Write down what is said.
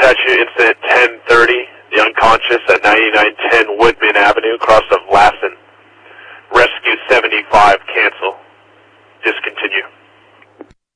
dispatch you incident 1030, the unconscious at 9910 Woodman Avenue, across the